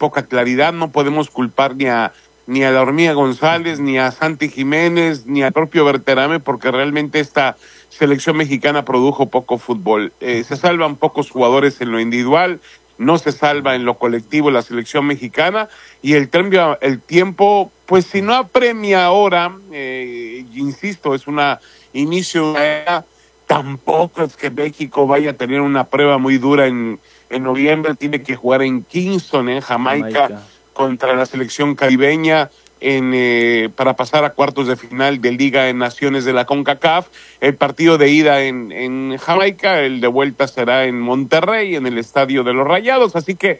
poca claridad. No podemos culpar ni a la Hormiga González, ni a Santi Jiménez, ni al propio Berterame, porque realmente esta selección mexicana produjo poco fútbol. Se salvan pocos jugadores en lo individual, no se salva en lo colectivo la selección mexicana, y el tiempo, pues si no apremia ahora, insisto, es un inicio de una era. Tampoco es que México vaya a tener una prueba muy dura en noviembre. Tiene que jugar en Kingston, en Jamaica, contra la selección caribeña para pasar a cuartos de final de Liga de Naciones de la CONCACAF. El partido de ida en Jamaica, el de vuelta será en Monterrey, en el Estadio de los Rayados. Así que,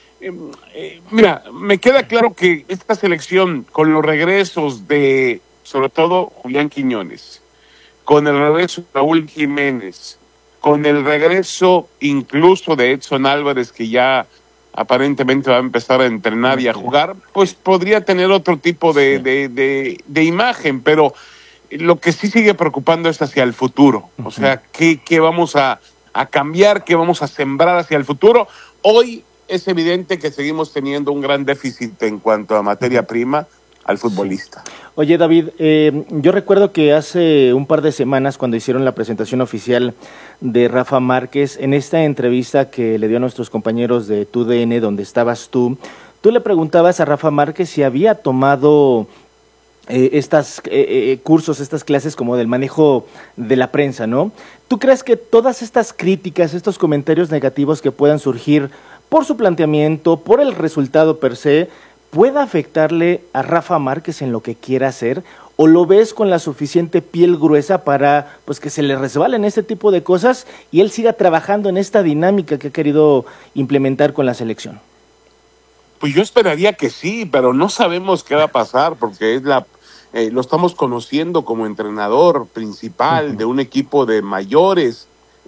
mira, me queda claro que esta selección, con los regresos de, sobre todo, Julián Quiñones, con el regreso de Raúl Jiménez, con el regreso incluso de Edson Álvarez, que ya aparentemente va a empezar a entrenar y a jugar, pues podría tener otro tipo de imagen, pero lo que sí sigue preocupando es hacia el futuro. O sea, ¿qué vamos a cambiar, qué vamos a sembrar hacia el futuro? Hoy es evidente que seguimos teniendo un gran déficit en cuanto a materia prima al futbolista. Sí. Oye, David, yo recuerdo que hace un par de semanas, cuando hicieron la presentación oficial de Rafa Márquez, en esta entrevista que le dio a nuestros compañeros de TUDN, donde estabas tú le preguntabas a Rafa Márquez si había tomado estas cursos, estas clases como del manejo de la prensa, ¿no? ¿Tú crees que todas estas críticas, estos comentarios negativos que puedan surgir por su planteamiento, por el resultado per se, pueda afectarle a Rafa Márquez en lo que quiera hacer, o lo ves con la suficiente piel gruesa para pues que se le resbalen este tipo de cosas y él siga trabajando en esta dinámica que ha querido implementar con la selección? Pues yo esperaría que sí, pero no sabemos qué va a pasar, porque lo estamos conociendo como entrenador principal de un equipo de mayores.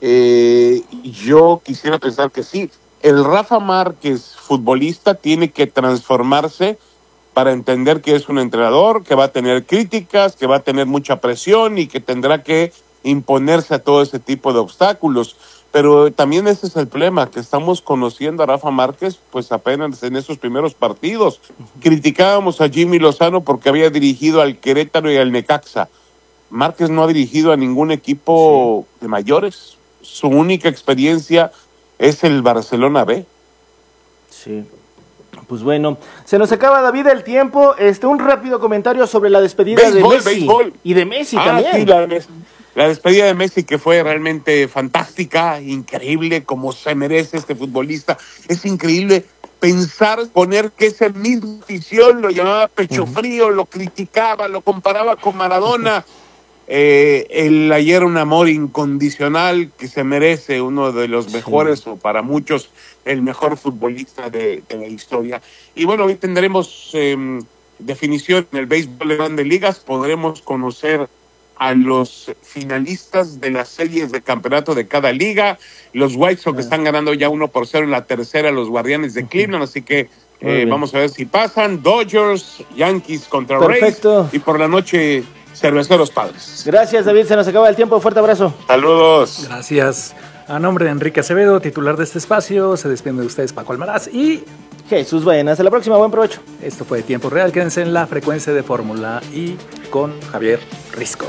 Yo quisiera pensar que sí. El Rafa Márquez futbolista tiene que transformarse para entender que es un entrenador, que va a tener críticas, que va a tener mucha presión y que tendrá que imponerse a todo ese tipo de obstáculos. Pero también ese es el problema, que estamos conociendo a Rafa Márquez pues apenas en esos primeros partidos. Criticábamos a Jimmy Lozano porque había dirigido al Querétaro y al Necaxa. Márquez no ha dirigido a ningún equipo de mayores. Su única experiencia es el Barcelona B. Sí. Pues bueno, se nos acaba, David, el tiempo. Un rápido comentario sobre la despedida de Messi. Béisbol. Y de Messi también. Sí, la despedida de Messi, que fue realmente fantástica, increíble, como se merece este futbolista. Es increíble poner que ese mismo afición lo llamaba pecho frío, lo criticaba, lo comparaba con Maradona. Ayer un amor incondicional que se merece, uno de los mejores, o para muchos el mejor futbolista de la historia. Y bueno, hoy tendremos definición en el béisbol de Grandes Ligas. Podremos conocer a los finalistas de las series de campeonato de cada liga. Los White Sox están ganando ya 1-0 en la tercera, los Guardianes de Cleveland, así que vamos a ver si pasan. Dodgers, Yankees contra Rays, y por la noche Cerveceros Padres. Gracias, David, se nos acaba el tiempo. Fuerte abrazo. Saludos. Gracias. A nombre de Enrique Acevedo, titular de este espacio, se despide de ustedes Paco Almaraz y Jesús Baena. Hasta la próxima, buen provecho. Esto fue Tiempo Real. Quédense en la frecuencia de Fórmula y con Javier Risco.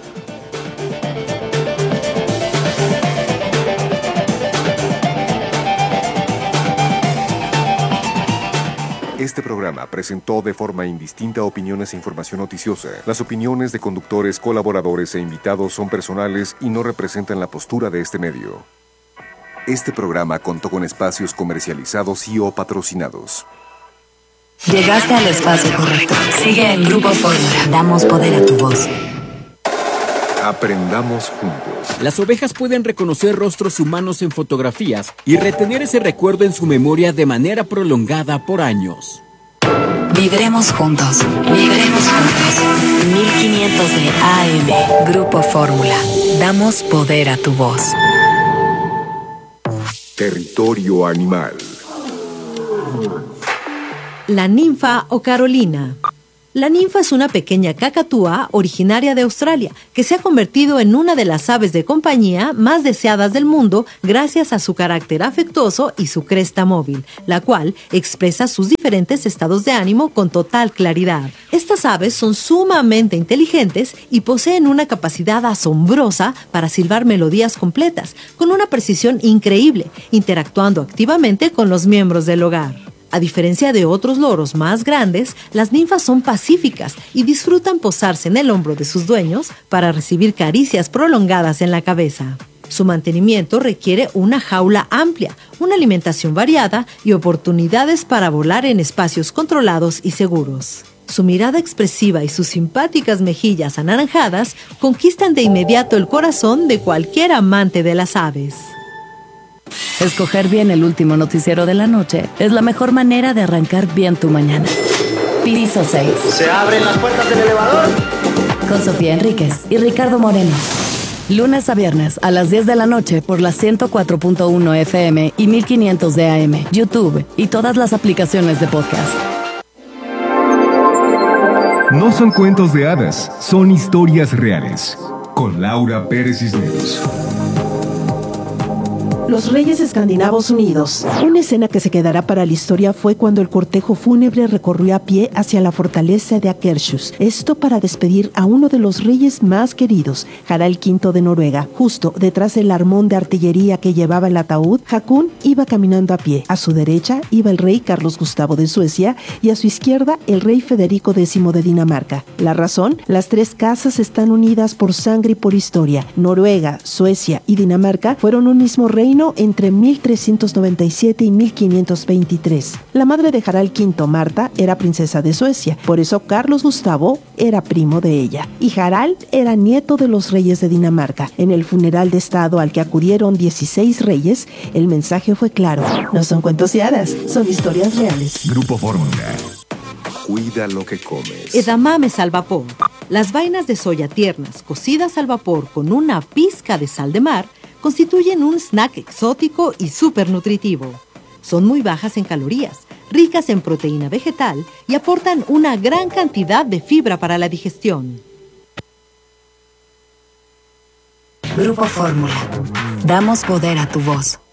Este programa presentó de forma indistinta opiniones e información noticiosa. Las opiniones de conductores, colaboradores e invitados son personales y no representan la postura de este medio. Este programa contó con espacios comercializados y o patrocinados. Llegaste al espacio correcto. Sigue en Grupo Fórmula. Damos poder a tu voz. Aprendamos juntos. Las ovejas pueden reconocer rostros humanos en fotografías y retener ese recuerdo en su memoria de manera prolongada por años. Viviremos juntos. Viviremos juntos. 1500 de AM. Grupo Fórmula. Damos poder a tu voz. Territorio animal. La ninfa o Carolina. La ninfa es una pequeña cacatúa originaria de Australia que se ha convertido en una de las aves de compañía más deseadas del mundo gracias a su carácter afectuoso y su cresta móvil, la cual expresa sus diferentes estados de ánimo con total claridad. Estas aves son sumamente inteligentes y poseen una capacidad asombrosa para silbar melodías completas, con una precisión increíble, interactuando activamente con los miembros del hogar. A diferencia de otros loros más grandes, las ninfas son pacíficas y disfrutan posarse en el hombro de sus dueños para recibir caricias prolongadas en la cabeza. Su mantenimiento requiere una jaula amplia, una alimentación variada y oportunidades para volar en espacios controlados y seguros. Su mirada expresiva y sus simpáticas mejillas anaranjadas conquistan de inmediato el corazón de cualquier amante de las aves. Escoger bien el último noticiero de la noche es la mejor manera de arrancar bien tu mañana. Piso 6. ¿Se abren las puertas del elevador? Con Sofía Enríquez y Ricardo Moreno. Lunes a viernes a las 10 de la noche por la 104.1 FM y 1500 de AM, YouTube y todas las aplicaciones de podcast. No son cuentos de hadas, son historias reales. Con Laura Pérez Cisneros. Los Reyes Escandinavos Unidos. Una escena que se quedará para la historia fue cuando el cortejo fúnebre recorrió a pie hacia la fortaleza de Akershus. Esto para despedir a uno de los reyes más queridos, Harald V de Noruega. Justo detrás del armón de artillería que llevaba el ataúd, Hakon iba caminando a pie. A su derecha iba el rey Carlos Gustavo de Suecia y a su izquierda el rey Federico X de Dinamarca. La razón: las tres casas están unidas por sangre y por historia. Noruega, Suecia y Dinamarca fueron un mismo reino entre 1397 y 1523. La madre de Harald V, Marta, era princesa de Suecia, por eso Carlos Gustavo era primo de ella, y Harald era nieto de los reyes de Dinamarca. En el funeral de estado al que acudieron 16 reyes, el mensaje fue claro: no son cuentos de hadas, son historias reales. Grupo Fórmula. Cuida lo que comes. Edamames al vapor. Las vainas de soya tiernas, cocidas al vapor con una pizca de sal de mar, constituyen un snack exótico y súper nutritivo. Son muy bajas en calorías, ricas en proteína vegetal y aportan una gran cantidad de fibra para la digestión. Grupo Fórmula. Damos poder a tu voz.